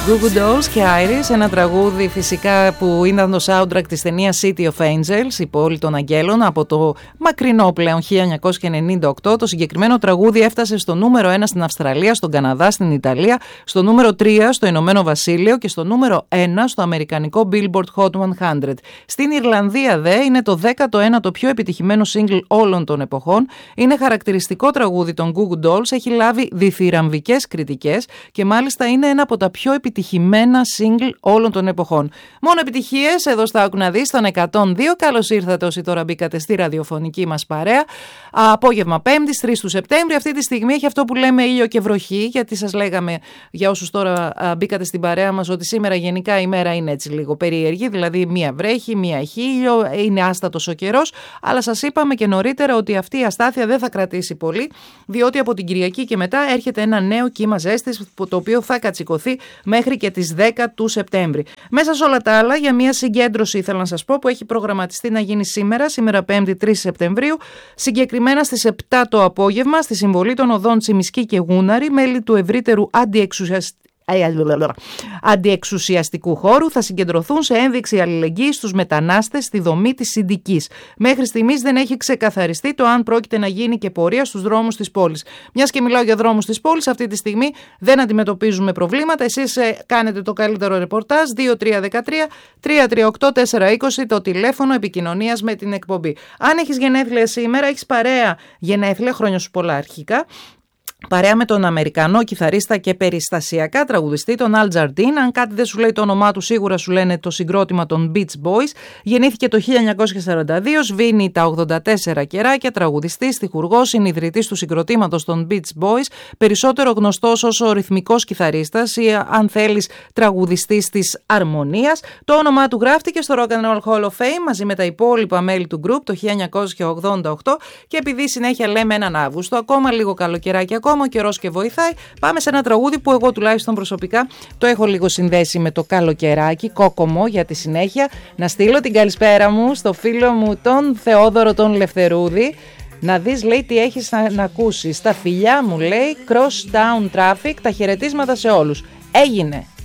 Goo Goo Dolls και Iris, ένα τραγούδι φυσικά που ήταν το soundtrack της ταινίας City of Angels, η πόλη των αγγέλων, από το μακρινό πλέον 1998. Το συγκεκριμένο τραγούδι έφτασε στο νούμερο 1 στην Αυστραλία, στον Καναδά, στην Ιταλία, στο νούμερο 3 στο Ηνωμένο Βασίλειο και στο νούμερο 1 στο αμερικανικό Billboard Hot 100. Στην Ιρλανδία δε είναι το 19ο πιο επιτυχημένο single όλων των εποχών. Είναι χαρακτηριστικό τραγούδι των Goo Goo Dolls, έχει λάβει διθυραμβικές κριτικές και μάλιστα είναι ένα από τα πιο επιτυχημένα single όλων των εποχών. Μόνο επιτυχίες εδώ στα Άκου να δεις, στον 102. Καλώς ήρθατε όσοι τώρα μπήκατε στη ραδιοφωνική μας παρέα. Απόγευμα 5ης, 3 του Σεπτέμβρη. Αυτή τη στιγμή έχει αυτό που λέμε ήλιο και βροχή, γιατί σας λέγαμε για όσους τώρα μπήκατε στην παρέα μας ότι σήμερα γενικά η μέρα είναι έτσι λίγο περίεργη, δηλαδή μία βρέχει, μία έχει ήλιο, είναι άστατος ο καιρός, αλλά σας είπαμε και νωρίτερα ότι αυτή η αστάθεια δεν θα κρατήσει πολύ, διότι από την Κυριακή και μετά έρχεται ένα νέο κύμα ζέστης, το οποίο θα κατσικωθεί μέχρι και τις 10 του Σεπτέμβρη. Μέσα σε όλα τα άλλα, για μια συγκέντρωση ήθελα να σας πω που έχει προγραμματιστεί να γίνει σήμερα 5η 3 Σεπτεμβρίου, συγκεκριμένα στις 7 το απόγευμα, στη συμβολή των οδών Τσιμισκή και Γούναρη, μέλη του ευρύτερου αντιεξουσιαστικού χώρου θα συγκεντρωθούν σε ένδειξη αλληλεγγύης στους μετανάστες στη δομή της Συντικής. Μέχρι στιγμής δεν έχει ξεκαθαριστεί το αν πρόκειται να γίνει και πορεία στους δρόμους της πόλης. Μιας και μιλάω για δρόμους της πόλης, αυτή τη στιγμή δεν αντιμετωπίζουμε προβλήματα. Εσείς κάνετε το καλύτερο ρεπορτάζ. 2313-338-420 το τηλέφωνο επικοινωνίας με την εκπομπή. Αν έχεις γενέθλια σήμερα, έχεις παρέα γενέθλια, χρόνια σου πολλά αρχικά. Παρέα με τον Αμερικανό κιθαρίστα και περιστασιακά τραγουδιστή, τον Al Jardine. Αν κάτι δεν σου λέει το όνομά του, σίγουρα σου λένε το συγκρότημα των Beach Boys. Γεννήθηκε το 1942, σβήνει τα 84 κεράκια, τραγουδιστής, στιχουργός, συνιδρυτής του συγκροτήματος των Beach Boys, περισσότερο γνωστός ως ο ρυθμικός κιθαρίστας ή, αν θέλεις, τραγουδιστής της αρμονίας. Το όνομά του γράφτηκε στο Rock and Roll Hall of Fame μαζί με τα υπόλοιπα μέλη του group το 1988 και επειδή συνέχεια λέμε έναν Αύγουστο, ακόμα λίγο καλοκαιράκι, ακόμα ο καιρός και βοηθάει, πάμε σε ένα τραγούδι που εγώ τουλάχιστον προσωπικά το έχω λίγο συνδέσει με το καλοκαιράκι, Κόκομο για τη συνέχεια. Να στείλω την καλησπέρα μου στο φίλο μου τον Θεόδωρο τον Λευθερούδη. Να δεις, λέει, τι έχεις να ακούσεις. Στα φιλιά μου, λέει, Cross Town Traffic, τα χαιρετίσματα σε όλους. Έγινε!